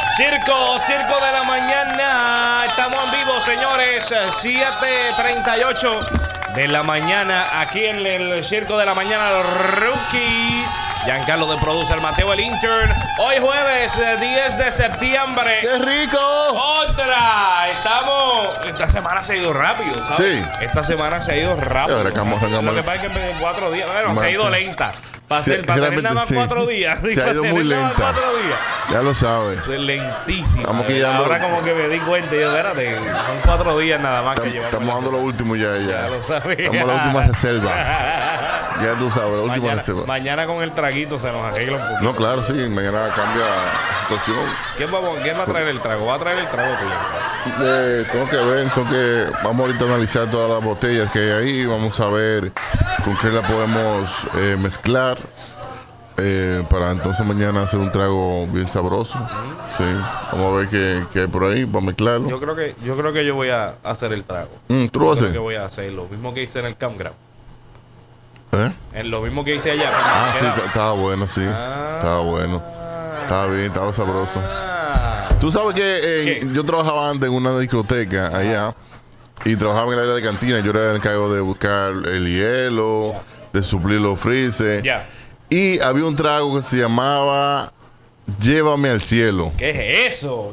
Circo de la mañana. Estamos en vivo, señores. 7:38 de la mañana. Aquí en el Circo de la Mañana, los Rookies. Giancarlo de Producer, Mateo el Intern. Hoy jueves 10 de septiembre. ¡Qué rico! ¡Otra! Esta semana se ha ido rápido, ¿sabes? Sí. Esta semana se ha ido rápido. Lo que pasa es que en 4 días. Bueno, se ha ido lenta. Para tener nada más 4 días. Se ha ido muy lenta. 4 días. Ya lo sabes. Eso es lentísimo. Ahora como que me di cuenta y yo, espérate, son 4 días nada más que llevamos. Estamos dando lo último ya. Lo sabía. Estamos en la última reserva. Ya tú sabes, la última reserva. Mañana con el traguito se nos arregla un poquito. No, claro, sí. Mañana cambia la situación. ¿Quién va a traer el trago? ¿Va a traer el trago tuyo? Tengo que ver, vamos ahorita a analizar todas las botellas que hay ahí. Vamos a ver con qué la podemos mezclar. Para entonces mañana hacer un trago bien sabroso. Sí, vamos a ver qué hay por ahí para mezclarlo. Yo creo que yo voy a hacer el trago. ¿Tú lo vas a hacer? Que voy a hacer lo mismo que hice en el campground. ¿Eh? Lo mismo que hice allá. Sí, estaba bueno, sí. Estaba bueno. Estaba bien, estaba sabroso. Tú sabes que yo trabajaba antes en una discoteca allá y trabajaba en el área de cantina. Yo era el encargado de buscar el hielo, de suplir los freezers. Y había un trago que se llamaba Llévame al cielo. ¿Qué es eso?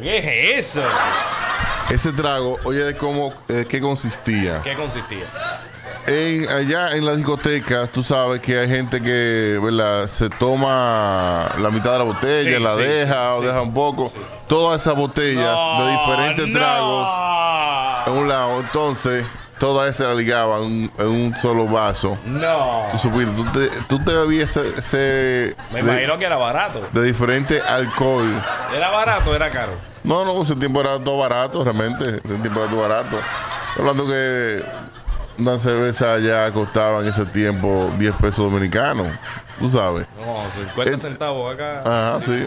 Ese trago, oye, ¿qué consistía? ¿Qué consistía? Allá en las discotecas, tú sabes que hay gente que, ¿verdad?, se toma la mitad de la botella, deja un poco. Sí. Todas esas botellas de diferentes tragos en un lado. Entonces, todas esas las ligaban en un solo vaso. No. Tú supiste, tú te bebías ese Me imagino que era barato. De diferente alcohol. ¿Era barato o era caro? No, ese tiempo era todo barato, realmente. Ese tiempo era todo barato. Hablando que una cerveza allá costaba en ese tiempo 10 pesos dominicanos. Tú sabes. No, 50 centavos acá. Ajá, sí.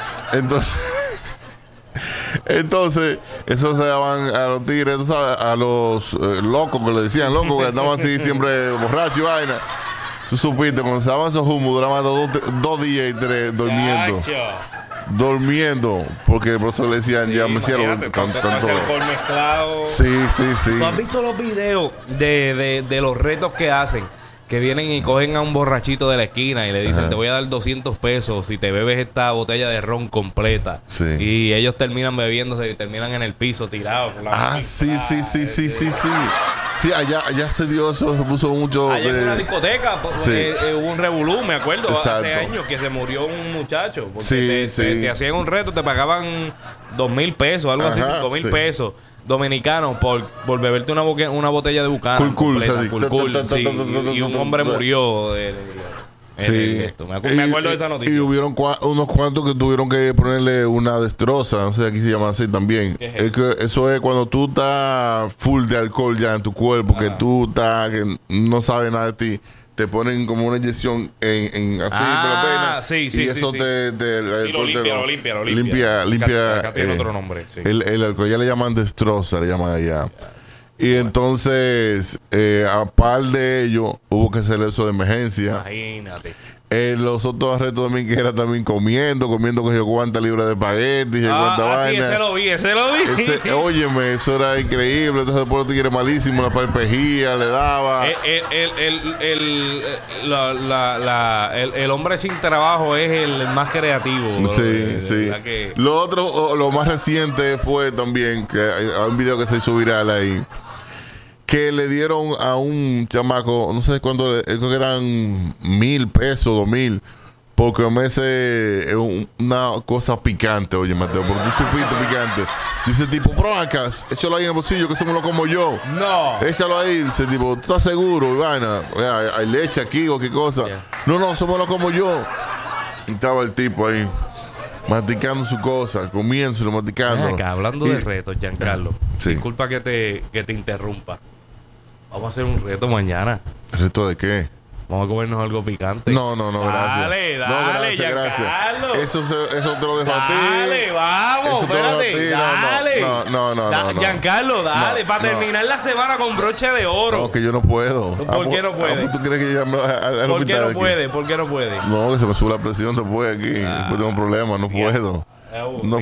Entonces, eso se daban a los tigres, tú sabes, a los locos que le decían locos, que andaban así siempre borrachos y vaina. Tú supiste, cuando se daban esos humos, duraban 2 días y 3 durmiendo, porque por eso le decían ya me hicieron tanto alcohol mezclado. Sí. ¿Tú has visto los videos de los retos que hacen? Que vienen y cogen a un borrachito de la esquina y le dicen, te voy a dar 200 pesos si te bebes esta botella de ron completa. Sí. Y ellos terminan bebiéndose y terminan en el piso tirados. Sí. Sí, allá se dio eso, se puso mucho. Allá en una discoteca hubo un revolú, me acuerdo, hace años que se murió un muchacho. Porque te hacían un reto, te pagaban 2,000 pesos, algo así, 5,000 pesos dominicanos por beberte una botella de Buchanan completa, y un hombre murió me acuerdo de esa noticia. Y hubieron unos cuantos que tuvieron que ponerle una destroza, no sé, aquí se llama así también. Es que eso es cuando tú estás full de alcohol ya en tu cuerpo, que tú estás, que no sabes nada de ti. Te ponen como una inyección en así, pena. Y eso lo limpia. Acá tiene otro nombre. Sí. El alcohol ya le llaman destroza, le llaman allá. Y entonces, a par de ello, hubo que hacer eso de emergencia. Imagínate. Los otros retos también que era también comiendo que yo cuántas libras de espagueti, cuánta vaina. Ese lo vi. Óyeme, eso era increíble. Entonces después el tigre malísimo, la parpejía le daba. El hombre sin trabajo es el más creativo. Sí. Lo otro, lo más reciente fue también que hay un video que se hizo viral ahí, que le dieron a un chamaco, no sé cuánto, creo que eran 1,000 pesos, 2,000, por comerse una cosa picante. Oye, Mateo, porque tú supiste picante. Dice tipo, pero acá, échalo ahí en el bolsillo, que eso me lo como yo. No. Échalo ahí. Dice tipo, ¿tú estás seguro, Ivana? ¿Hay leche aquí o qué cosa? No, eso me lo como yo. Y estaba el tipo ahí, masticando su cosa, comiéndoselo, masticando. Hablando de retos, Giancarlo, disculpa que te interrumpa. Vamos a hacer un reto mañana. ¿Reto de qué? Vamos a comernos algo picante. No, gracias. Dale, gracias. Eso te lo dejo a ti. Dale, vamos, espérate. Dale. No. Giancarlo, dale. Para terminar la semana con broche de oro. No, que yo no puedo. ¿Por qué no puedes? ¿Tú crees que yo al ¿Por qué no puede? ¿Por qué no puede? No, que se me sube la presión después aquí. Después tengo un problema, no puedo. No.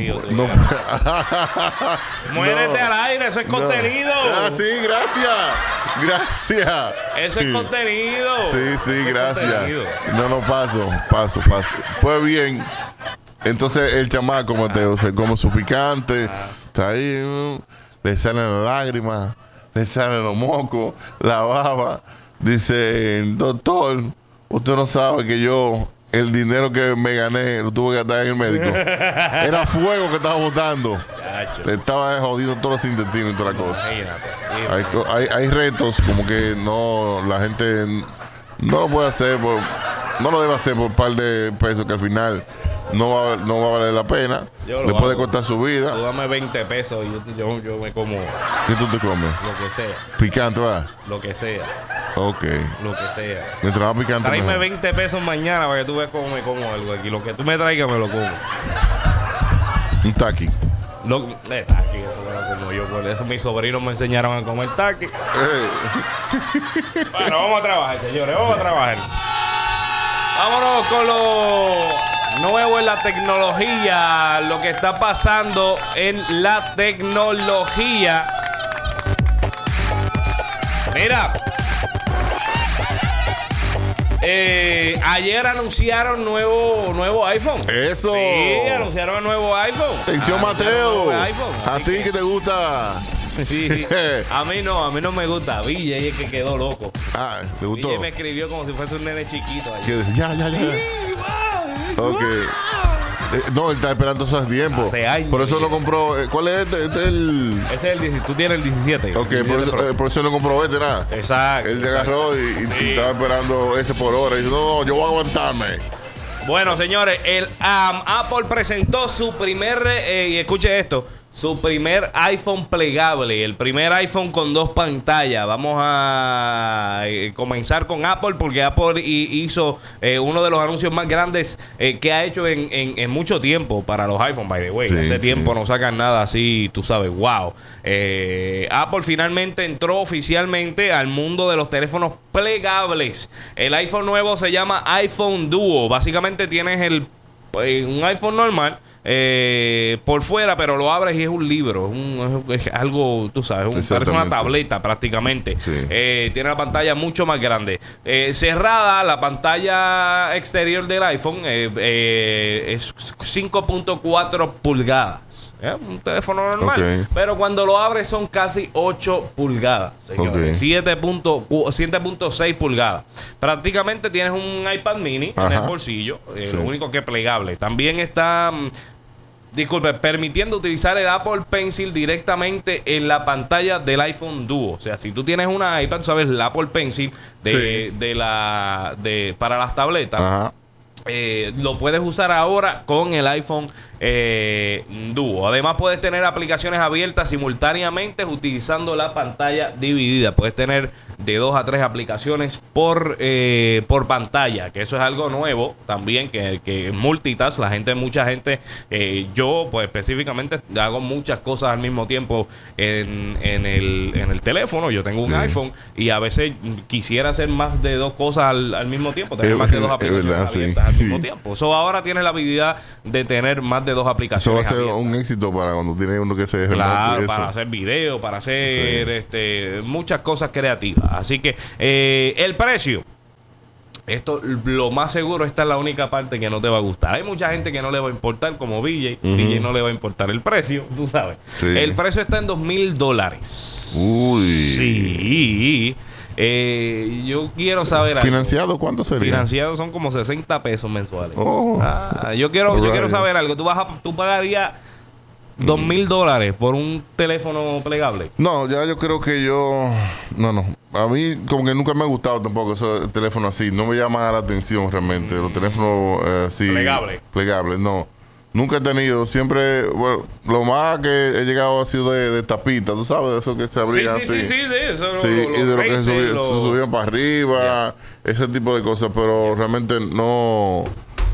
Muérete al aire, eso es contenido. Sí, gracias. Eso es contenido. Sí, gracias. No, paso. Pues bien, entonces el chamaco Mateo se come su picante, está ahí, le salen las lágrimas, le salen los mocos, la baba. Dice, doctor, usted no sabe que yo el dinero que me gané lo tuve que gastar en el médico. Era fuego que estaba botando. Se estaba jodido todos los intestinos y toda la cosa. Hay retos como que no, la gente no lo puede hacer, no lo debe hacer por un par de pesos que al final no va a valer la pena. Le puede costar su vida. Tú dame 20 pesos y yo me como. ¿Qué tú te comes? Lo que sea. ¿Picante, va? Lo que sea. Ok. Lo que sea. Mientras más picante. Tráeme 20 pesos mañana para que tú veas cómo me como algo aquí. Lo que tú me traigas me lo como. Un taqui. Taqui, eso me lo como yo. Por eso mis sobrinos me enseñaron a comer taqui. Bueno, vamos a trabajar, señores. Vamos a trabajar. Vámonos con lo nuevo en la tecnología. Lo que está pasando en la tecnología. Mira. Ayer anunciaron nuevo iPhone. Eso. Sí, anunciaron el nuevo iPhone. Atención, Mateo. A ti que te gusta. Sí. A mí no me gusta. Villa es que quedó loco. ¿te gustó? Villa me escribió como si fuese un nene chiquito. Ya. Sí, wow. Ok. No, él está esperando esos tiempos. Hace años. Por eso lo compró. ¿Cuál es este? Ese es el 17. Tú tienes el 17. Ok, por eso lo compró este, ¿verdad? Exacto. Él se agarró y estaba esperando ese por hora. Y dijo, no, yo voy a aguantarme. Bueno, señores, Apple presentó su primer, y escuche esto, su primer iPhone plegable, el primer iPhone con 2 pantallas. Vamos a comenzar con Apple porque Apple hizo uno de los anuncios más grandes que ha hecho en mucho tiempo para los iPhones, by the way. Sí, hace tiempo no sacan nada así, tú sabes, wow. Apple finalmente entró oficialmente al mundo de los teléfonos plegables. El iPhone nuevo se llama iPhone Duo. Básicamente tienes un iPhone normal por fuera, pero lo abres y es un libro, es algo, tú sabes, parece una tableta prácticamente. Sí. Tiene la pantalla mucho más grande, cerrada. La pantalla exterior del iPhone es 5.4 pulgadas. Un teléfono normal, pero cuando lo abres son casi 8 pulgadas, señores. 7.6 pulgadas. Prácticamente tienes un iPad mini en el bolsillo, lo único que es plegable. También está, permitiendo utilizar el Apple Pencil directamente en la pantalla del iPhone Duo. O sea, si tú tienes una iPad, tú sabes, el Apple Pencil para las tabletas. Lo puedes usar ahora con el iPhone Duo. Además puedes tener aplicaciones abiertas simultáneamente utilizando la pantalla dividida. Puedes tener de 2 a 3 aplicaciones por pantalla, que eso es algo nuevo también, que multitask. Mucha gente, yo pues específicamente hago muchas cosas al mismo tiempo en el teléfono. Yo tengo un iPhone y a veces quisiera hacer más de 2 cosas al mismo tiempo, tener más de 2 aplicaciones abiertas al mismo tiempo. Ahora tienes la habilidad de tener más de 2 aplicaciones. Eso va a ser un éxito para cuando tiene uno que se claro, para hacer video, para hacer muchas cosas creativas. Así que el precio, esto lo más seguro, esta es la única parte que no te va a gustar. Hay mucha gente que no le va a importar, como VJ. VJ no le va a importar el precio, tú sabes. El precio está en $2,000. Uy. Sí. Yo quiero saber algo. ¿Financiado cuánto sería? Financiado son como 60 pesos mensuales. Yo quiero saber algo. ¿Tú pagarías $2,000 por un teléfono plegable? No, ya yo creo que no. A mí como que nunca me ha gustado tampoco ese teléfono así. No me llama la atención realmente. Los teléfonos así plegables, no. Nunca he tenido, siempre, bueno, lo más que he llegado ha sido de tapita, tú sabes, de eso que se abrían así. Sí, de eso. Y de lo que se subían para arriba, ese tipo de cosas, pero realmente no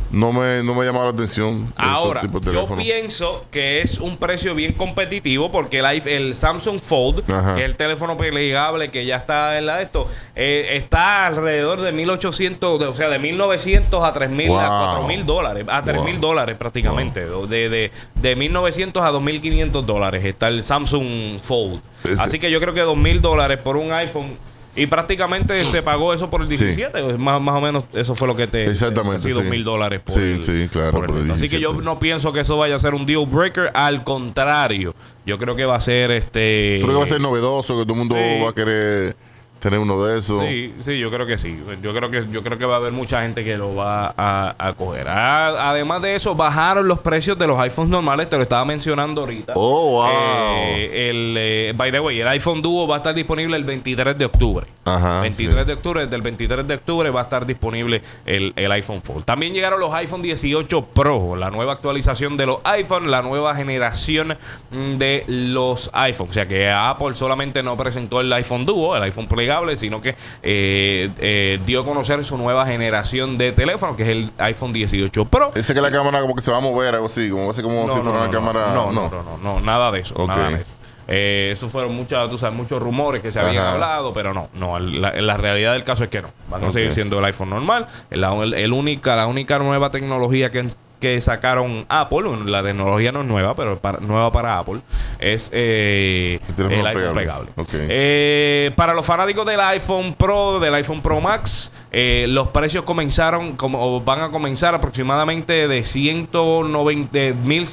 no me llama la atención. Ahora, yo pienso que es un precio bien competitivo porque el Samsung Fold, que es el teléfono plegable que ya está en la de esto, está alrededor de 1.800, o sea, de 1.900 a 3.000 a $4.000, a $3.000 prácticamente. De 1.900 a $2.500 está el Samsung Fold. Así que yo creo que $2.000 por un iPhone. Y prácticamente se pagó eso por el 17. Sí. Más o menos eso fue lo que te... Exactamente. Sí, $2.000 por claro. Por el así que yo no pienso que eso vaya a ser un deal breaker. Al contrario, yo creo que va a ser Creo que va a ser novedoso, que todo el mundo va a querer tener uno de esos. Sí, yo creo que sí. Yo creo que va a haber mucha gente que lo va a coger. Además de eso, bajaron los precios de los iPhones normales. Te lo estaba mencionando ahorita. Oh, wow. By the way, el iPhone Duo va a estar disponible el 23 de octubre. Ajá. 23 de octubre. Desde el 23 de octubre va a estar disponible el iPhone Fold. También llegaron los iPhone 18 Pro, la nueva actualización de los iPhone, la nueva generación de los iPhones. O sea que Apple solamente no presentó el iPhone Duo, el iPhone plegable, sino que dio a conocer su nueva generación de teléfono, que es el iPhone 18 Pro. Dice que la cámara como que se va a mover, algo así, como si fuera una cámara. No, nada de eso. Okay. Nada de eso. Eso fueron muchos rumores que se habían hablado, pero no, la realidad del caso es que no. Van a seguir siendo el iPhone normal. La única nueva tecnología que sacaron Apple, la tecnología no es nueva, pero nueva para Apple, es el iPhone plegable. Okay. Para los fanáticos del iPhone Pro, del iPhone Pro Max, los precios van a comenzar aproximadamente de $1.199, de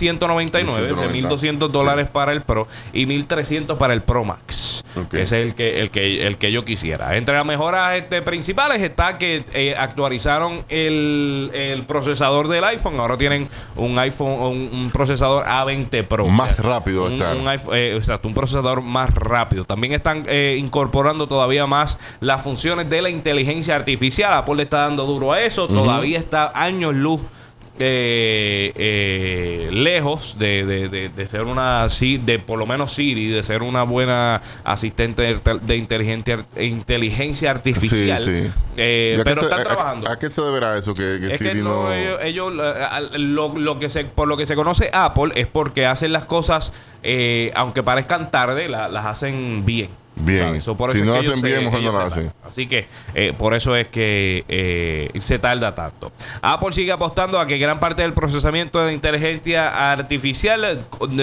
$1.200 para el Pro y $1.300 para el Pro Max. Okay. Ese es el que yo quisiera. Entre las mejoras principales está que actualizaron el procesador del iPhone. Ahora tienen un procesador A20 Pro. Más rápido está. Exacto, un procesador más rápido. También están incorporando todavía más las funciones de la inteligencia artificial. Apple le está dando duro a eso. Todavía está años luz lejos de ser de por lo menos Siri, de ser una buena asistente de inteligencia artificial. Sí. Pero están trabajando. ¿A qué se deberá eso? Que es Siri que ellos por lo que se conoce Apple es porque hacen las cosas, aunque parezcan tarde, las hacen bien. Bien, si no hacen bien, mejor no lo hacen. Así que por eso es que se tarda tanto. Apple sigue apostando a que gran parte del procesamiento de inteligencia artificial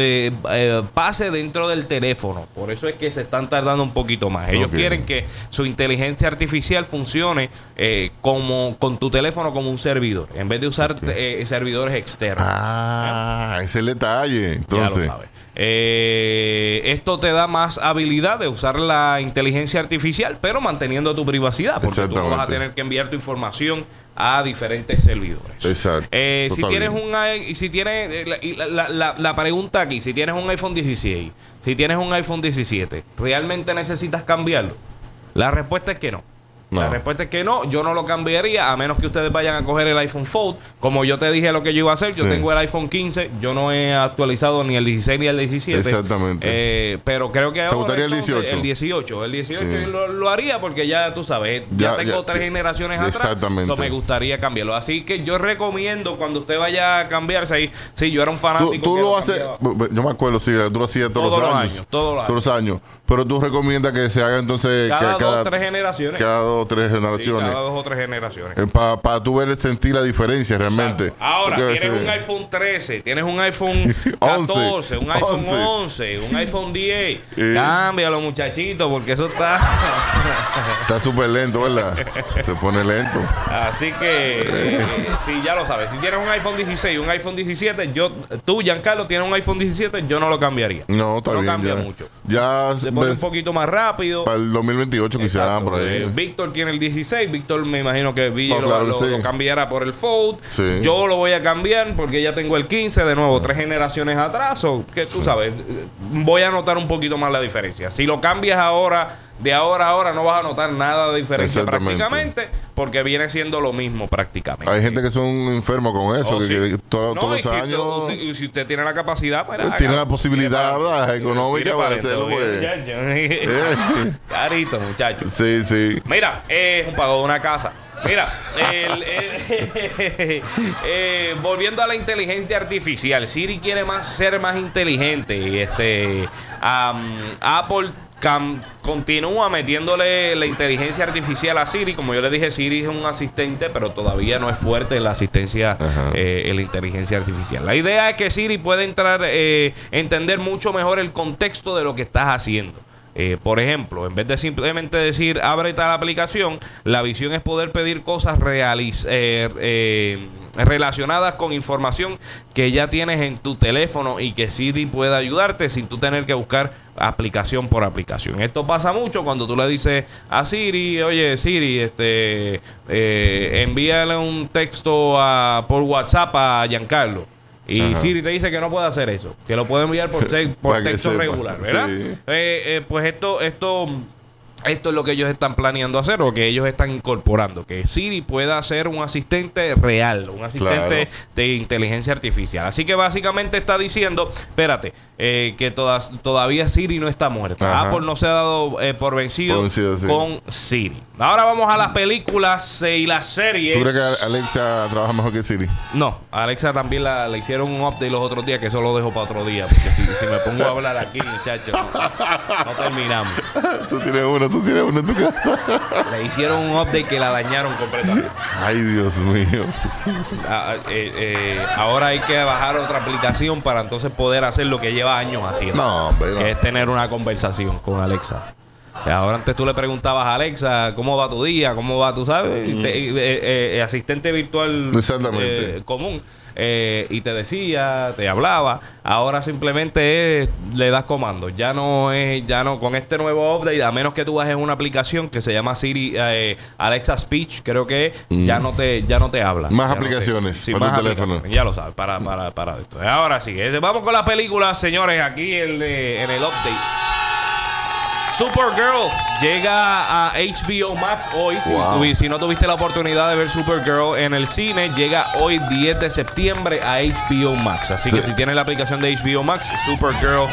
pase dentro del teléfono. Por eso es que se están tardando un poquito más. Ellos quieren que su inteligencia artificial funcione con tu teléfono como un servidor, en vez de usar servidores externos. Ese es el detalle. Entonces, ya lo sabes. Esto te da más habilidad de usar la inteligencia artificial, pero manteniendo tu privacidad, porque tú no vas a tener que enviar tu información a diferentes servidores. Exacto. Si tienes la pregunta aquí, si tienes un iPhone 16, si tienes un iPhone 17, ¿realmente necesitas cambiarlo? La respuesta es que no. La respuesta es que no, yo no lo cambiaría a menos que ustedes vayan a coger el iPhone Fold. Como yo te dije lo que yo iba a hacer, yo tengo el iPhone 15, yo no he actualizado ni el 16 ni el 17. Exactamente. Pero creo que ahora, ¿te gustaría el 18? El 18 lo haría porque ya tú sabes, ya tengo 3 generaciones atrás. Exactamente. Me gustaría cambiarlo. Así que yo recomiendo cuando usted vaya a cambiarse ahí, sí, yo era un fanático. Tú lo haces, yo me acuerdo, sí, tú lo hacías todos los años. Todos los años. Pero tú recomiendas que se haga entonces cada 2 o 3 generaciones. Cada 2 o 3 generaciones. Sí, cada 2 o 3 generaciones. Para tú sentir la diferencia realmente. Exacto. Ahora, tienes un iPhone 13, tienes un iPhone 14, un iPhone 11, un iPhone 10. Cámbialo, muchachito, porque eso está súper lento, ¿verdad? Se pone lento. Así que, sí, ya lo sabes. Si tienes un iPhone 16 y un iPhone 17, tú, Giancarlo, tienes un iPhone 17, yo no lo cambiaría. No, está bien. No cambia mucho. Ya se pone un poquito más rápido. Para el 2028 quizás por ahí. Víctor tiene el 16. Víctor me imagino que lo cambiará por el Fold. Sí. Yo lo voy a cambiar porque ya tengo el 15. De nuevo, 3 generaciones atrás. Que tú sabes, voy a notar un poquito más la diferencia. Si lo cambias ahora, de ahora a ahora, no vas a notar nada de diferencia prácticamente, porque viene siendo lo mismo prácticamente. Hay gente que son enfermos con eso, que todos los años... Si usted tiene la capacidad, pues, tiene la posibilidad, ¿verdad? Económica para hacerlo, pues. Carito, muchachos. Sí. Mira, es un pago de una casa. Mira, volviendo a la inteligencia artificial, Siri quiere ser más inteligente. Apple continúa metiéndole la inteligencia artificial a Siri. Como yo le dije, Siri es un asistente, pero todavía no es fuerte en la asistencia, en la inteligencia artificial. La idea es que Siri puede entender mucho mejor el contexto de lo que estás haciendo. Por ejemplo, en vez de simplemente decir abre tal aplicación, la visión es poder pedir cosas relacionadas con información que ya tienes en tu teléfono y que Siri pueda ayudarte sin tú tener que buscar aplicación por aplicación. Esto pasa mucho cuando tú le dices a Siri, oye Siri, envíale un texto por WhatsApp a Giancarlo. Y Siri te dice que no puede hacer eso, que lo puede enviar por texto regular, ¿verdad? Sí. Pues esto es lo que ellos están planeando hacer, o que ellos están incorporando, que Siri pueda ser un asistente real, un asistente de inteligencia artificial. Así que básicamente está diciendo, espérate, que todavía Siri no está muerta. Apple no se ha dado por vencido con Siri. Ahora vamos a las películas y las series. ¿Tú crees que Alexa trabaja mejor que Siri? No, Alexa también le hicieron un update los otros días, que eso lo dejo para otro día, porque si me pongo a hablar aquí, muchachos, no terminamos. Tú tienes uno en tu casa. Le hicieron un update que la dañaron completamente. Ay, Dios mío. Ahora hay que bajar otra aplicación para entonces poder hacer lo que lleva años haciendo, que es tener una conversación con Alexa. Ahora antes tú le preguntabas a Alexa cómo va tu día, cómo va, tú sabes, asistente virtual común. Y te decía, te hablaba. Ahora simplemente le das comandos. Ya no con este nuevo update, a menos que tú bajes una aplicación que se llama Siri Alexa Speech, creo que ya no te habla. Más aplicaciones para tu teléfono. Ya lo sabes, para esto. Ahora sí, vamos con la película, señores, aquí en el update. Supergirl llega a HBO Max hoy. Si no tuviste la oportunidad de ver Supergirl en el cine, llega hoy 10 de septiembre a HBO Max. Así que si tienes la aplicación de HBO Max, Supergirl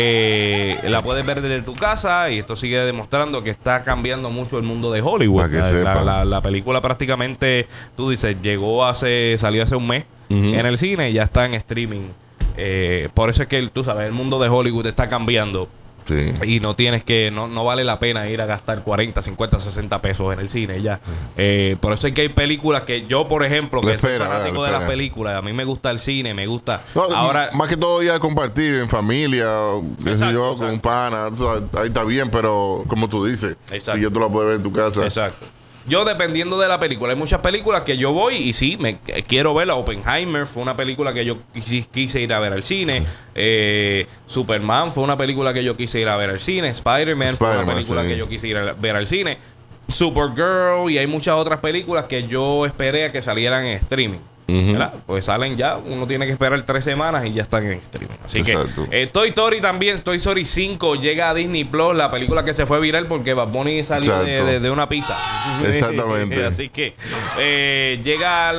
la puedes ver desde tu casa. Y esto sigue demostrando que está cambiando mucho el mundo de Hollywood. La película prácticamente, tú dices, salió hace un mes en el cine y ya está en streaming. Por eso es que tú sabes, el mundo de Hollywood está cambiando. Sí. Y no vale la pena ir a gastar 40, 50, 60 pesos en el cine ya. Por eso es que hay películas que yo, por ejemplo, que soy fanático de las películas, a mí me gusta el cine, me gusta. Ahora, más que todo ir a compartir en familia, con un pana, ahí está bien, pero como tú dices, si yo tú la puedes ver en tu casa. Exacto. Yo, dependiendo de la película, hay muchas películas que yo voy y sí, quiero verla. Oppenheimer fue una película que yo quise ir a ver al cine. Superman fue una película que yo quise ir a ver al cine. Spider-Man fue una película que yo quise ir a ver al cine. Supergirl, y hay muchas otras películas que yo esperé a que salieran en streaming. ¿verdad? Pues salen ya, uno tiene que esperar 3 semanas y ya están en streaming. Así Exacto. que Toy Story también, Toy Story 5 llega a Disney Plus, la película que se fue viral porque Bad Bunny salió de una pizza. Exactamente. Así que llega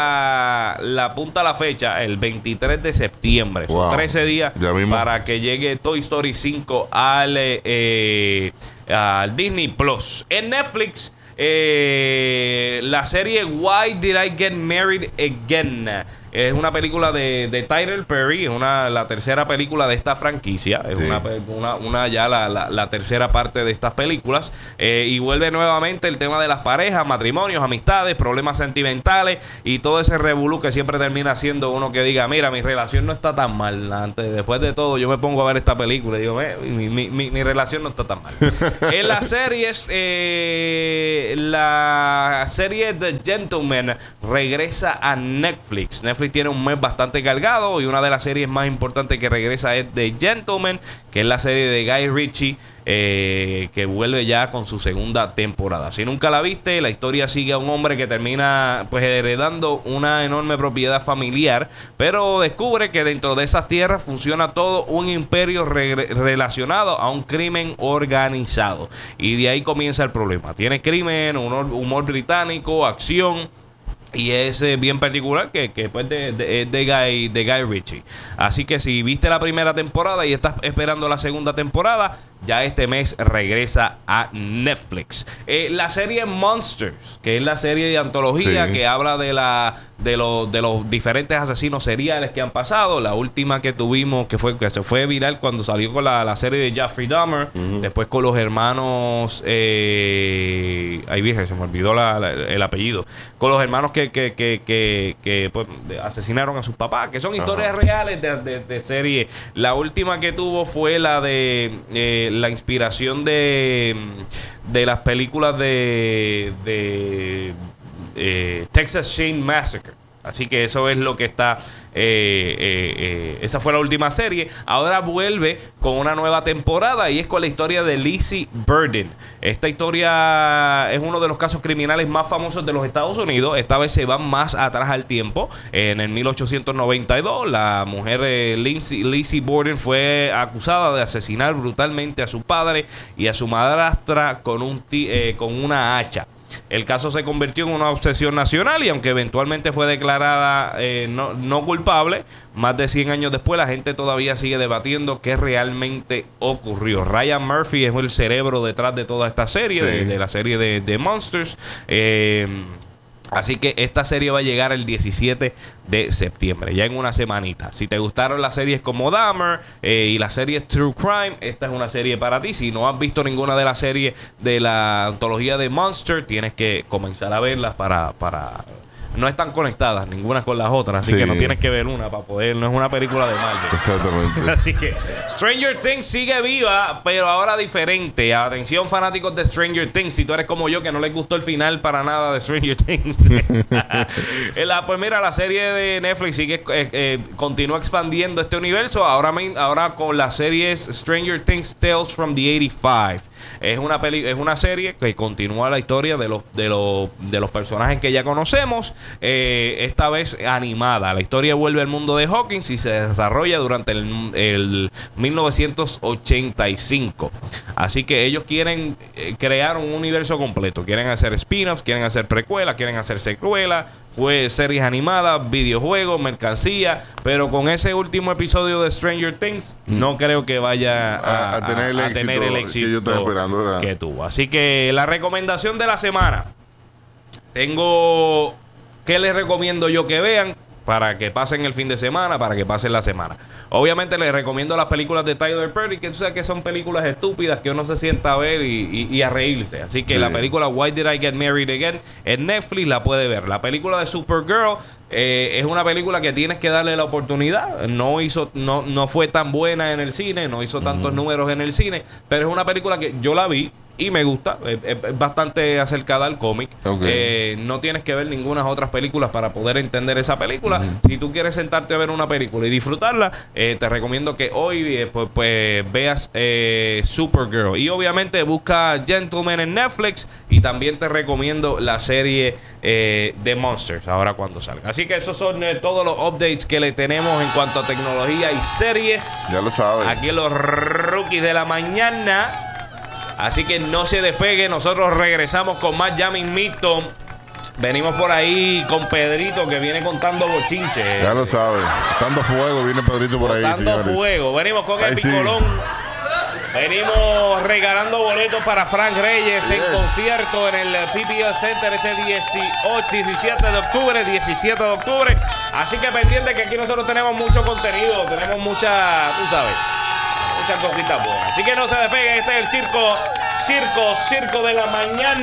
la punta a la fecha, el 23 de septiembre. Son 13 días para que llegue Toy Story 5 al Disney Plus. En Netflix, la serie Why Did I Get Married Again? Es una película de Tyler Perry, la tercera película de esta franquicia. Es la tercera parte de estas películas. Y vuelve nuevamente el tema de las parejas, matrimonios, amistades, problemas sentimentales y todo ese revolú que siempre termina siendo uno que diga, mira, mi relación no está tan mal. Después de todo, yo me pongo a ver esta película y digo, mi relación no está tan mal. En las series, la serie The Gentleman regresa a Netflix. Netflix Netflix tiene un mes bastante cargado y una de las series más importantes que regresa es The Gentleman, que es la serie de Guy Ritchie, que vuelve ya con su segunda temporada. Si nunca la viste, la historia sigue a un hombre que termina pues heredando una enorme propiedad familiar, pero descubre que dentro de esas tierras funciona todo un imperio relacionado a un crimen organizado, y de ahí comienza el problema. Tiene crimen, humor británico, acción, y es bien particular que pues de Guy Ritchie. Así que si viste la primera temporada y estás esperando la segunda temporada, ya este mes regresa a Netflix. La serie Monsters, que es la serie de antología que habla de los diferentes asesinos seriales que han pasado. La última que tuvimos, que se fue viral cuando salió con la serie de Jeffrey Dahmer, después con los hermanos ay virgen, se me olvidó el apellido, con los hermanos que pues, asesinaron a sus papás, que son historias reales de serie. La última que tuvo fue la de la inspiración de las películas de Texas Chainsaw Massacre. Así que eso es lo que está. Esa fue la última serie. Ahora vuelve con una nueva temporada y es con la historia de Lizzie Borden. Esta historia es uno de los casos criminales más famosos de los Estados Unidos. Esta vez se va más atrás al tiempo. En el 1892, la mujer Lizzie Borden fue acusada de asesinar brutalmente a su padre y a su madrastra con una hacha. El caso se convirtió en una obsesión nacional y aunque eventualmente fue declarada no culpable, más de 100 años después la gente todavía sigue debatiendo qué realmente ocurrió. Ryan Murphy es el cerebro detrás de toda esta serie, de la serie de Monsters. Así que esta serie va a llegar el 17 de septiembre, ya en una semanita. Si te gustaron las series como Dahmer y las series True Crime, esta es una serie para ti. Si no has visto ninguna de las series de la antología de Monster, tienes que comenzar a verlas para no están conectadas ninguna con las otras, así que no tienes que ver una para poder, no es una película de Marvel. Exactamente. Así que Stranger Things sigue viva, pero ahora diferente. Atención, fanáticos de Stranger Things, si tú eres como yo que no les gustó el final para nada de Stranger Things. Pues mira, la serie de Netflix sigue continúa expandiendo este universo ahora con las series Stranger Things Tales from the 85. Es una serie que continúa la historia de los personajes que ya conocemos, esta vez animada. La historia vuelve al mundo de Hawkins y se desarrolla durante el 1985. Así que ellos quieren crear un universo completo. Quieren hacer spin-offs, quieren hacer precuelas, quieren hacer secuelas, pues series animadas, videojuegos, mercancía, pero con ese último episodio de Stranger Things no creo que vaya a tener el éxito que yo estaba esperando, ¿verdad? Que tuvo. Así que la recomendación de la semana, ¿qué les recomiendo yo que vean para que pasen el fin de semana, para que pasen la semana? Obviamente les recomiendo las películas de Tyler Perry, que tú sabes que son películas estúpidas que uno se sienta a ver y a reírse. Así que la película Why Did I Get Married Again en Netflix la puede ver. La película de Supergirl es una película que tienes que darle la oportunidad. No fue tan buena en el cine, no hizo tantos números en el cine, pero es una película que yo la vi y me gusta, es bastante acercada al cómic. No tienes que ver ninguna otras películas para poder entender esa película. Si tú quieres sentarte a ver una película y disfrutarla, te recomiendo que hoy pues veas Supergirl. Y obviamente busca Gentleman en Netflix. Y también te recomiendo la serie de Monsters ahora cuando salga. Así que esos son todos los updates que le tenemos en cuanto a tecnología y series. Ya lo sabes. Aquí en los Rookies de la Mañana. Así que no se despegue, nosotros regresamos con más ya mismito. Venimos por ahí con Pedrito que viene contando bochinches. Ya lo sabes, dando fuego, viene Pedrito por ahí. Dando fuego, venimos con el Picolón. Venimos regalando boletos para Frank Reyes en concierto en el PPL Center este 17 de octubre. Así que pendiente que aquí nosotros tenemos mucho contenido, tenemos muchas cositas buenas. Así que no se despeguen, este es el Circo de la Mañana.